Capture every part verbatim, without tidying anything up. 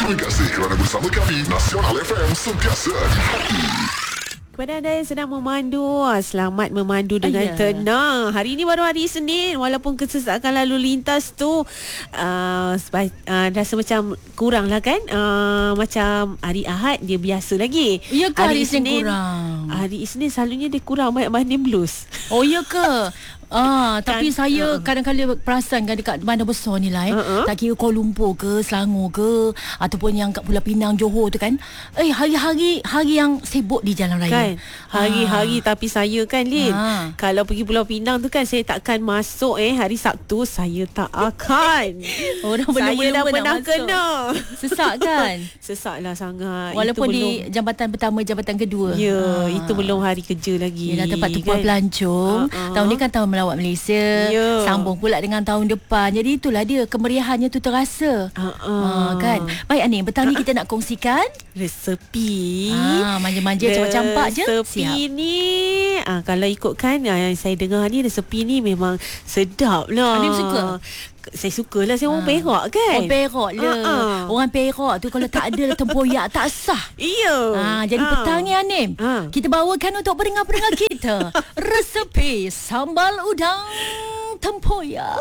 Terima kasih kerana bersama kami. Nasional F M, sentiasa di hati. Kepada anda yang sedang memandu, selamat memandu dengan Ayah. tenang. Hari ini baru hari Isnin, walaupun kesesakan lalu lintas tu uh, sepa- uh, rasa macam kurang lah kan. uh, Macam hari Ahad dia biasa lagi. Ya ke hari Isnin kurang? Hari Isnin selalunya dia kurang banyak banding blues. Oh ya ke? Ah, tapi Kan, saya uh-uh. kadang-kadang perasan kan dekat bandar besar ni lah eh. Uh-uh. Tak kira Kuala Lumpur ke, Selangor ke, ataupun yang kat Pulau Pinang, Johor tu kan. Eh, hari-hari hari yang sibuk di jalan raya. Kan hari-hari. Ah. Tapi saya kan Lin, Ah. kalau pergi Pulau Pinang tu kan saya takkan masuk eh hari Sabtu. Saya tak akan. Orang Saya belum-belum dah nak pernah masuk. kena. Sesak kan? Sesaklah sangat. Walaupun Itu di belum- jambatan pertama, jambatan kedua. Ya, Ah. itu belum hari kerja lagi. Yelah, tempat tu puan pelancong. Uh-uh. Tahun ni kan tahun melawat Malaysia. Ya. Sambung pula dengan tahun depan. Jadi itulah dia, kemeriahannya tu terasa. Uh-uh. Ah, kan? Baik Anim, petang ni kita nak kongsikan Resepi. Ah, manja-manja campak-campak je. Resepi Siap. ni ah, kalau ikutkan ah, yang saya dengar ni, resepi ni memang sedap lah. Anim suka? Saya sukalah. Saya orang Ah. Perak kan. Orang Perak lah. Ah-ah. Orang Perak tu kalau tak ada tempoyak tak sah. Iya. Ah, jadi Ah. petang ni Anim, Ah. kita bawakan untuk pendengar-pendengar kita resepi sambal udang tempoyak.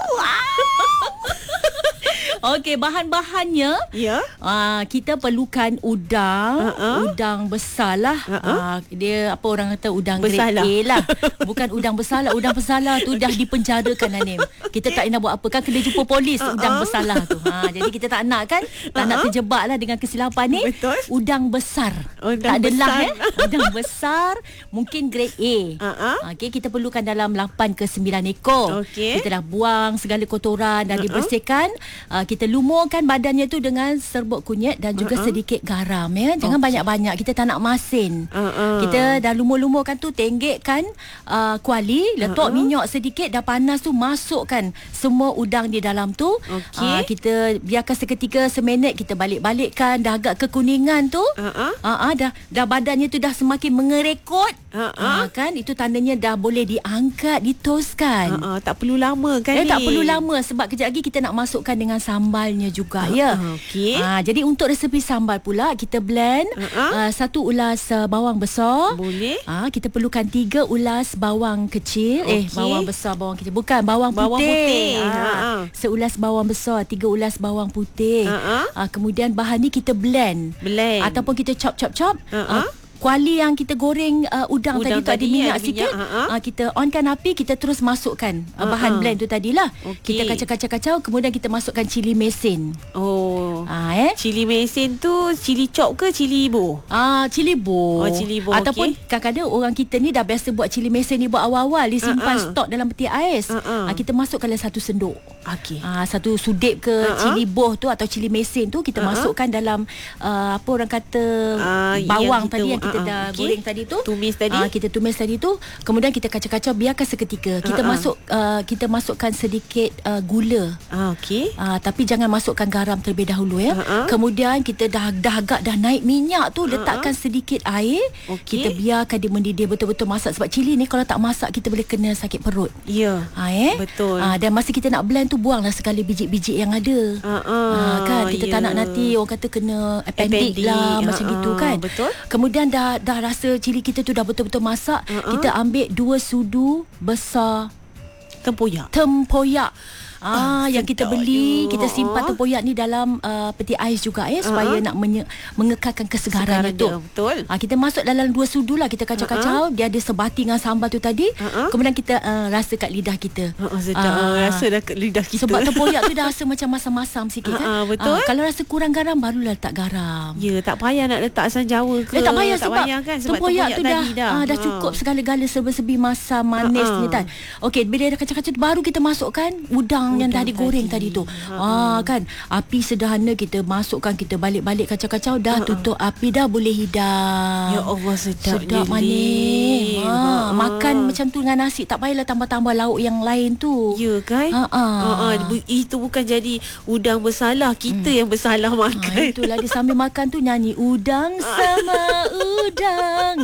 Okey, bahan-bahannya Ya. Ah, kita perlukan udang, Uh-uh. udang besar lah. Uh-uh. Ah, dia apa orang kata udang Besar grade lah. A lah. Bukan udang besar lah. Udang besar lah tu dah dipenjarakan Anim. Kita tak nak buat apa kan, kena jumpa polis Uh-uh. udang besar lah tu. Ha, jadi kita tak nak kan, tak nak Uh-uh. terjebak lah dengan kesilapan ni. Betul. Udang besar. Udang tak ada lah besar. eh. Udang besar mungkin grade A. Uh-uh. Okey, kita perlukan dalam lapan ke sembilan ekor. Okey. Kita dah buang segala kotoran dan Uh-uh. dibersihkan. Uh, kita lumurkan badannya tu dengan serbuk kunyit dan juga Uh-uh. sedikit garam ya. Jangan Okey. banyak-banyak, kita tak nak masin. Uh-uh. Kita dah lumur-lumurkan tu, tenggekkan uh, kuali, letak Uh-uh. minyak sedikit, dah panas tu masukkan semua udang di dalam tu. Okey. Uh, kita biarkan seketika, seminit, kita balik-balikkan, dah agak kekuningan tu. Uh-uh. Ah, uh-uh, dah dah badannya tu dah semakin mengerekot. Uh-uh. Ah, kan itu tandanya dah boleh diangkat, ditoskan. Uh-uh. Tak perlu lama kan Eh, ni? tak perlu lama sebab kejap lagi kita nak masukkan dengan sambalnya juga ya. Uh-uh. Okey. Ah, jadi untuk resepi sambal pula kita blend Uh-uh. uh, satu ulas uh, bawang besar. Boleh. Ah, kita perlukan tiga ulas bawang kecil. Eh, Okey. bawang besar, bawang kecil. Bukan, bawang putih. Bawang putih. Ah, Ha-ha. seulas bawang besar, tiga ulas bawang putih. Ha-ha. Ah, kemudian bahan ni kita blend. Blend. Ataupun kita chop-chop-chop. Ha-ha. Ah, kuali yang kita goreng uh, udang, Udang tadi tu ada tadi, minyak ada sikit. minyak, ha-ha. Uh, kita onkan api, kita terus masukkan uh, Ha-ha. bahan blend tu tadilah. Okey. Kita kacau-kacau-kacau, kemudian kita masukkan cili mesin. Oh. Ah eh. Cili mesin tu cili chop ke cili ibu? Ah, cili bo. Oh, cili bo, Ataupun okey. kadang-kadang orang kita ni dah biasa buat cili mesin ni buat awal-awal, disimpan Ha-ha. stok dalam peti ais. Ha-ha. Ah, kita masukkan dalam satu senduk. Okey. Ah, satu sudip ke Ha-ha. cili boh tu atau cili mesin tu kita Ha-ha. masukkan dalam uh, apa orang kata Ah, yang bawang kita- tadi yang kita ha-ha. dah Okey. goreng tadi tu. Tumis tadi. Ah, kita tumis tadi tu, kemudian kita kacau-kacau, biarkan seketika. Kita Ha-ha. masuk uh, kita masukkan sedikit uh, gula. Ah, okey. Ah, tapi jangan masukkan garam terlebih dahulu ya. Ha-ha. Kemudian kita dah dah agak dah naik minyak tu, letakkan sedikit air. Okey. Kita biarkan dia mendidih, betul-betul masak sebab cili ni kalau tak masak kita boleh kena sakit perut. Ya. Ah, eh? Betul. Ah, dan masa kita nak blend tu, buanglah segala biji-biji yang ada. Ah, ah, Ah, kan kita tak ya. nak nanti orang kata kena appendix, Appendix, lah macam ah, gitu ah, kan. betul. Kemudian dah dah rasa cili kita tu dah betul-betul masak, Ah, ah. kita ambil dua sudu besar Tempoyak. tempoyak. Ah, Ah, yang kita sedap beli, je. kita simpan Ah. tempoyak ni dalam uh, peti ais juga ya, supaya Ah, ah. nak menye- mengekalkan kesegarannya tu. Kesegaran dia, betul. Ah, kita masuk dalam dua sudu lah, kita kacau-kacau, dia ada sebati dengan sambal tu tadi. Ah, ah. Kemudian kita uh, rasa kat lidah kita. Ah, ah, sedap. Ah, rasa dah kat lidah kita. Sebab tempoyak tu dah rasa macam masam-masam sikit kan. Ah, ah, betul. kalau rasa kurang garam, barulah letak garam. Ya, tak payah nak letak asam Jawa ke. Eh, tak payah tak sebab payah kan sebab tempoyak tu dah tadi dah, ah, dah Ah. cukup segala-gala serba-serbi masam manis Ah, ni ah. kan. Okey, bila dah kacau-kacau tu baru kita masukkan udang, yang dah Udang digoreng tadi. tadi, tu. Ah, Ah, kan. Api sederhana kita masukkan, kita balik-balik kacau-kacau, dah Ah, ah. tutup api, dah boleh hidang. Ya Allah, sedap Sedap ni, manis. Lin. Ha, Ah, ah. makan macam tu dengan nasi, tak payahlah tambah-tambah lauk yang lain tu. Ya kan? Ah, ah. Ah, ah. Bu- Itu bukan jadi udang bersalah. Kita yang bersalah Ha, makan. itulah dia sambil makan tu nyanyi udang sama udang.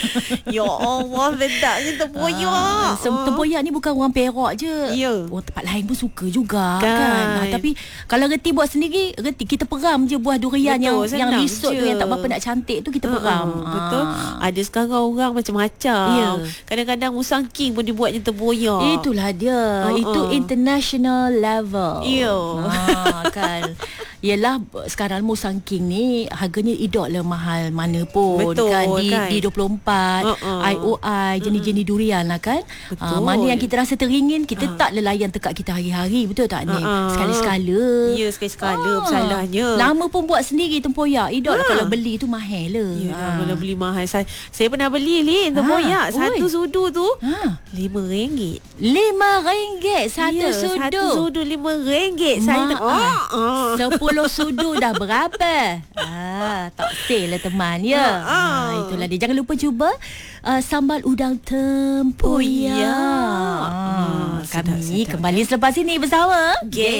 Ya Allah, sedapnya tempoyak. Ah, sem- tempoyak ni bukan orang Perak je. Ya. Orang tempat lain pun suka juga Kan. kan, kan? Ha, tapi kalau reti buat sendiri, reti kita peram je buah durian yang Betul, yang senang lisut tu, je. yang tak berapa nak cantik tu kita peram. Uh-uh, betul. Ada sekarang orang macam-macam. Ya. Kadang-kadang musang king pun dibuatnya terboyak. Itulah dia. Uh-uh. Itu international level. Ya. Ha, kan. Yelah, sekarang musang king ni harganya idok lah mahal mana pun. Betul, kan di kan? di dua puluh empat Uh-uh. I O I jenis-jenis durian lah kan. Betul. Ha, mana yang kita rasa teringin, kita tak layan tekak kita hari-hari, betul tak ni? Uh-uh. Sekali-sekala. Ya, sekali-sekala Ah. bersalahnya. Lama pun buat sendiri tempoyak. Idok lah Ha. kalau beli tu mahal lah. Ya, Ha. kalau beli mahal. Saya, saya pernah beli Lin tempoyak. Ha, Satu oi. sudu tu Ha. lima ringgit. Lima ringgit satu Ya, sudu. Satu sudu lima ringgit. Saya Maaf. nak, oh, oh. Sepuluh sudu dah berapa? Ah, tak sale lah teman ya. Ah, ah. Ah, itulah dia. Jangan lupa cuba uh, sambal udang tempoyak. Oh, ya. Ah, Ah, sedap, kami sedap. kembali selepas ini bersama Geng